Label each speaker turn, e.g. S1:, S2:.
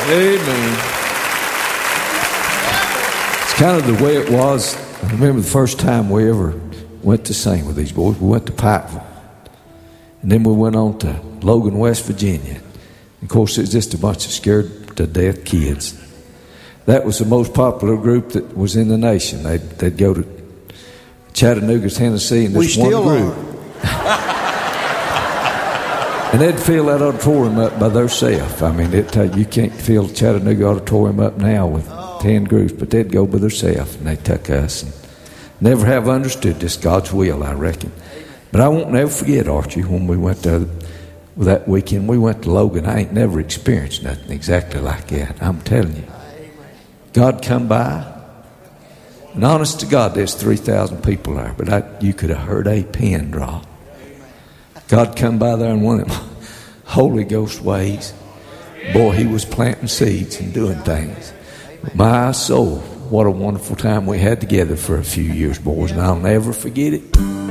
S1: Amen. It's kind of the way it was. I remember the first time we ever went to sing with these boys. We went to Pikeville. And then we went on to Logan, West Virginia. Of course, it was just a bunch of scared-to-death kids. That was the most popular group that was in the nation. They'd go to Chattanooga, Tennessee, and this one group. And they'd fill that auditorium up by themselves. I mean, you can't fill Chattanooga auditorium up now with 10 groups, but they'd go by themselves, and they took us. And never have understood this God's will, I reckon. But I won't never forget, Archie, when we went to that weekend, we went to Logan. I ain't never experienced nothing exactly like that. I'm telling you. God come by, and honest to God, there's 3,000 people there, but you could have heard a pin drop. God come by there in one of them Holy Ghost ways. Boy, he was planting seeds and doing things. My soul, what a wonderful time we had together for a few years, boys, and I'll never forget it.